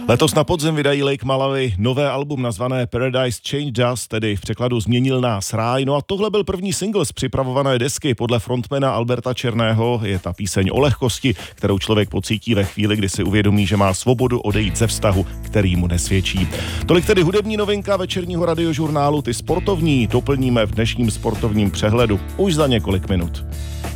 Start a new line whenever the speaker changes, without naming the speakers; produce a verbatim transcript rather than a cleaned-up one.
Letos na podzim vydají Lake Malawi nové album nazvané Paradise Changed Us, tedy v překladu Změnil nás ráj. No a tohle byl první single z připravované desky. Podle frontmana Alberta Černého je ta píseň o lehkosti, kterou člověk pocítí ve chvíli, kdy si uvědomí, že má svobodu odejít ze vztahu, který mu nesvědčí. Tolik tedy hudební novinka večerního radiožurnálu. Ty sportovní doplníme v dnešním sportovním přehledu už za několik minut.